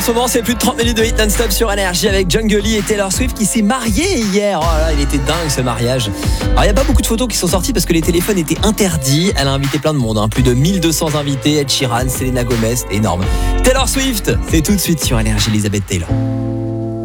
En ce moment, c'est plus de 30 minutes de hit non-stop sur Énergie avec Jungle Lee et Taylor Swift qui s'est marié hier. Oh là, il était dingue ce mariage. Alors, il n'y a pas beaucoup de photos qui sont sorties parce que les téléphones étaient interdits. Elle a invité plein de monde, plus de 1200 invités. Ed Sheeran, Selena Gomez, énorme. Taylor Swift, c'est tout de suite sur Énergie, Elizabeth Taylor.